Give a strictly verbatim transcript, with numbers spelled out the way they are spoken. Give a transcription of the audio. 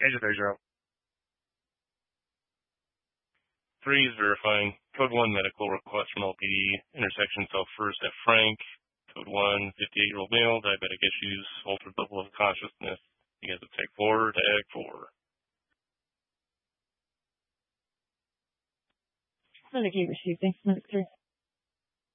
Agent three zero. Three is verifying. Code one medical request from L P D. Intersection South First at Frank. Code one, fifty-eight-year-old male, diabetic issues, altered level of consciousness. You guys have tag four, tag four. Medicaid received. Thanks, Medic three.